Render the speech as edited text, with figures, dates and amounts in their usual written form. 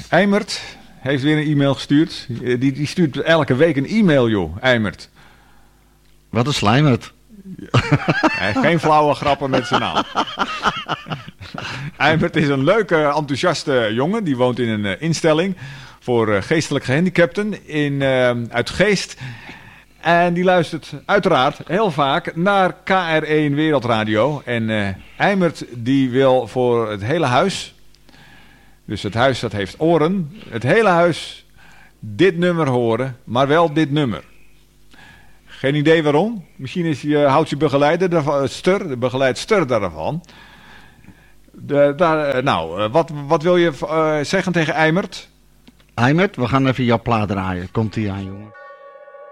Eimert heeft weer een e-mail gestuurd. Die stuurt elke week een e-mail, joh, Eimert. Wat een slijmert. Hij heeft geen flauwe grappen met zijn naam. Eimert is een leuke, enthousiaste jongen. Die woont in een instelling voor geestelijk gehandicapten uit Geest. En die luistert uiteraard heel vaak naar KR1 Wereldradio. En Eimert die wil voor het hele huis, dus het huis dat heeft oren, het hele huis dit nummer horen, maar wel dit nummer. Geen idee waarom. Misschien houdt je begeleider de begeleidster daarvan. Wat wil je zeggen tegen Eimert? Eimert, we gaan even jouw plaat draaien. Komt-ie aan, jongen.